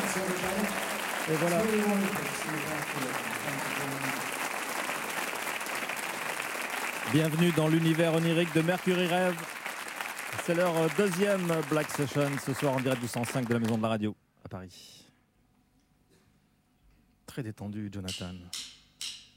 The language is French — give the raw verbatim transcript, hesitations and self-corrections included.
Et voilà. Bienvenue dans l'univers onirique de Mercury Rêve. C'est leur deuxième Black Session ce soir en direct du cent cinq de la Maison de la Radio à Paris. Très détendu, Jonathan.